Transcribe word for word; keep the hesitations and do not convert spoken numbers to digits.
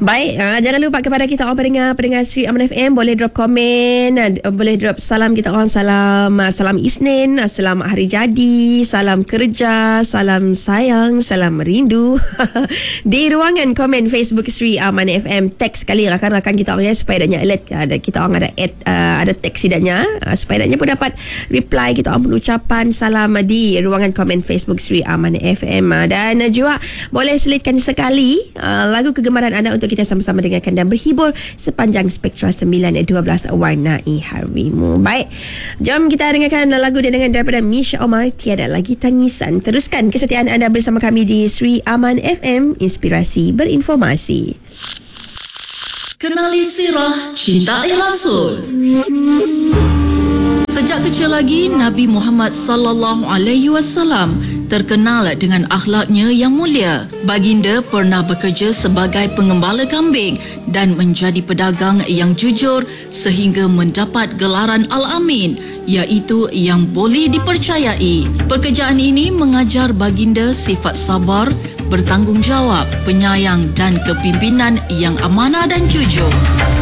Baik, uh, jangan lupa kepada kita orang pendengar-pendengar Sri Aman F M, boleh drop komen, uh, boleh drop salam kita orang, salam uh, salam Isnin, uh, selamat hari jadi, salam kerja, salam sayang, salam rindu di ruangan komen Facebook Sri Aman F M. Teks sekali rakan-rakan kita orang ya, supaya adanya alert, ada kita orang ada add, uh, ada teks sidanya, uh, supaya adanya pun dapat reply kita orang pengucapan salam di ruangan komen Facebook Sri Aman F M. Uh, dan uh, juga boleh selitkan sekali uh, lagu kegemaran anda untuk kita sama-sama dengarkan dan berhibur sepanjang Spektra sembilan dua belas Warnai Harimu. Baik, jom kita dengarkan lagu dengan daripada Misha Omar, Tiada Lagi Tangisan. Teruskan kesetiaan anda bersama kami di Sri Aman F M, inspirasi berinformasi. Kenali sirah cintai Rasul. Sejak kecil lagi, Nabi Muhammad sallallahu alaihi wasallam terkenal dengan akhlaknya yang mulia. Baginda pernah bekerja sebagai pengembala kambing dan menjadi pedagang yang jujur sehingga mendapat gelaran Al-Amin, iaitu yang boleh dipercayai. Pekerjaan ini mengajar baginda sifat sabar, bertanggungjawab, penyayang dan kepimpinan yang amanah dan jujur.